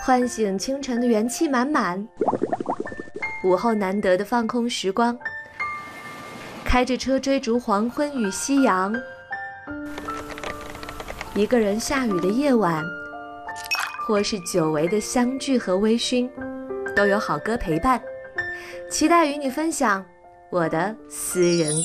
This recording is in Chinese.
唤醒清晨的元气满满，午后难得的放空时光，开着车追逐黄昏与夕阳，一个人下雨的夜晚，或是久违的相聚和微醺，都有好歌陪伴。期待与你分享我的私人